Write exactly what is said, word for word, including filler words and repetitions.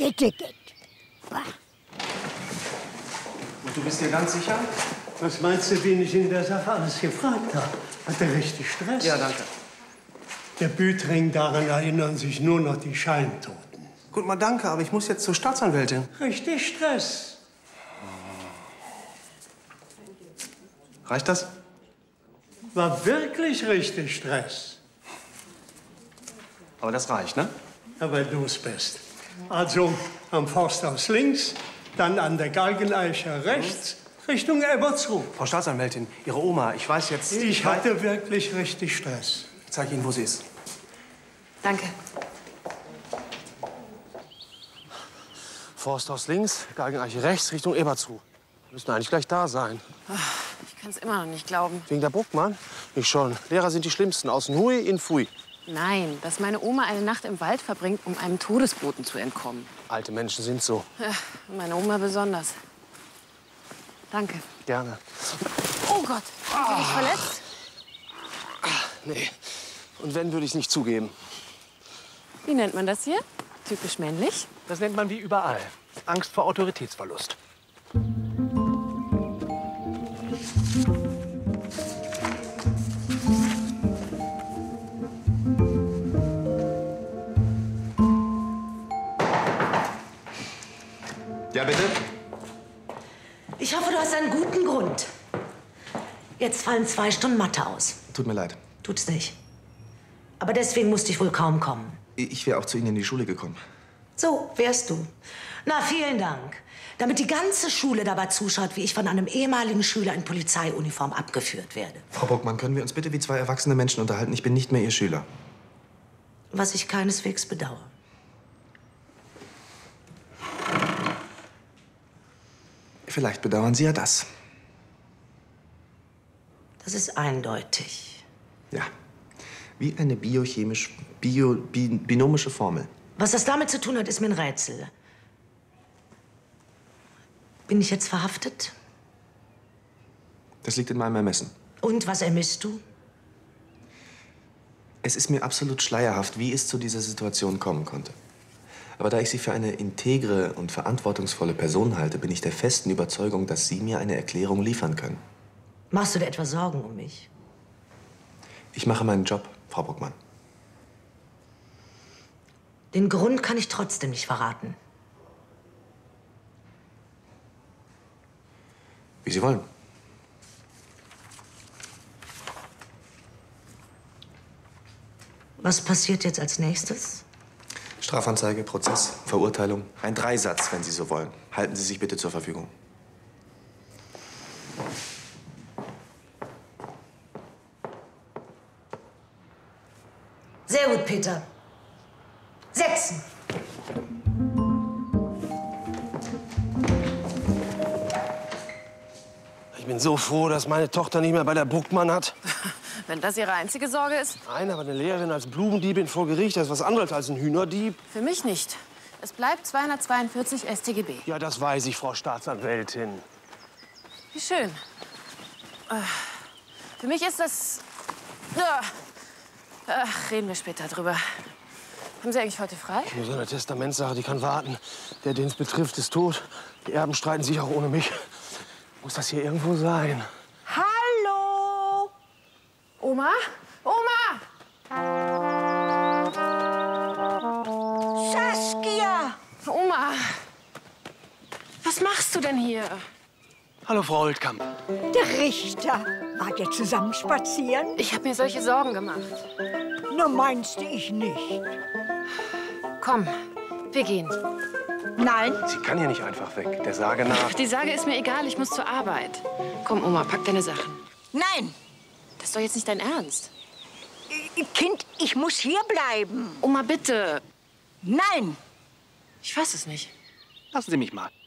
Geht, geht, geht. Und du bist dir ganz sicher? Was meinst du, wen ich in der Sache alles gefragt habe? Hat er richtig Stress? Ja, danke. Der Büdring, daran erinnern sich nur noch die Scheintoten. Gut, mal danke, aber ich muss jetzt zur Staatsanwältin. Richtig Stress. Reicht das? War wirklich richtig Stress. Aber das reicht, ne? Ja, weil du es bist. Also am Forsthaus links, dann an der Galgeneiche rechts, Richtung Ebersruh. Frau Staatsanwältin, Ihre Oma, ich weiß jetzt... Ich hatte wirklich richtig Stress. Ich zeige Ihnen, wo sie ist. Danke. Forsthaus links, Galgeneiche rechts, Richtung Ebersruh. Wir müssen eigentlich gleich da sein. Ich kann es immer noch nicht glauben. Wegen der Bruckmann? Ich schon. Lehrer sind die Schlimmsten. Aus Hui in Pfui. Nein, dass meine Oma eine Nacht im Wald verbringt, um einem Todesboten zu entkommen. Alte Menschen sind so. Ja, meine Oma besonders. Danke. Gerne. Oh Gott, haben Sie sich verletzt? Nee. Und wenn, würde ich es nicht zugeben. Wie nennt man das hier? Typisch männlich? Das nennt man wie überall. Angst vor Autoritätsverlust. Ja, bitte? Ich hoffe, du hast einen guten Grund. Jetzt fallen zwei Stunden Mathe aus. Tut mir leid. Tut's nicht. Aber deswegen musste ich wohl kaum kommen. Ich wäre auch zu Ihnen in die Schule gekommen. So wärst du. Na, vielen Dank. Damit die ganze Schule dabei zuschaut, wie ich von einem ehemaligen Schüler in Polizeiuniform abgeführt werde. Frau Bruckmann, können wir uns bitte wie zwei erwachsene Menschen unterhalten? Ich bin nicht mehr Ihr Schüler. Was ich keineswegs bedauere. Vielleicht bedauern Sie ja das. Das ist eindeutig. Ja. Wie eine biochemisch, bio, bi, binomische Formel. Was das damit zu tun hat, ist mir ein Rätsel. Bin ich jetzt verhaftet? Das liegt in meinem Ermessen. Und was ermisst du? Es ist mir absolut schleierhaft, wie es zu dieser Situation kommen konnte. Aber da ich Sie für eine integre und verantwortungsvolle Person halte, bin ich der festen Überzeugung, dass Sie mir eine Erklärung liefern können. Machst du dir etwa Sorgen um mich? Ich mache meinen Job, Frau Bruckmann. Den Grund kann ich trotzdem nicht verraten. Wie Sie wollen. Was passiert jetzt als nächstes? Strafanzeige, Prozess, Verurteilung. Ein Dreisatz, wenn Sie so wollen. Halten Sie sich bitte zur Verfügung. Sehr gut, Peter. Setzen! Ich bin so froh, dass meine Tochter nicht mehr bei der Bruckmann hat. Wenn das Ihre einzige Sorge ist? Nein, aber eine Lehrerin als Blumendiebin vor Gericht, das ist was anderes als ein Hühnerdieb. Für mich nicht. Es bleibt zweihundertzweiundvierzig S t G B. Ja, das weiß ich, Frau Staatsanwältin. Wie schön. Äh, Für mich ist das... Ja. Ach, reden wir später drüber. Haben Sie eigentlich heute frei? Nur so eine Testamentssache, die kann warten. Der, den es betrifft, ist tot. Die Erben streiten sich auch ohne mich. Muss das hier irgendwo sein? Hallo? Oma? Oma! Saskia! Oma! Was machst du denn hier? Hallo, Frau Holtkamp. Der Richter. Wart ihr zusammen spazieren? Ich habe mir solche Sorgen gemacht. Nur meinst du ich nicht. Komm, wir gehen. Nein? Sie kann hier nicht einfach weg. Der Sage nach. Die Sage ist mir egal, ich muss zur Arbeit. Komm, Oma, pack deine Sachen. Nein! Das ist doch jetzt nicht dein Ernst. Kind, ich muss hier bleiben. Oma, bitte. Nein! Ich fass es nicht. Lassen Sie mich mal.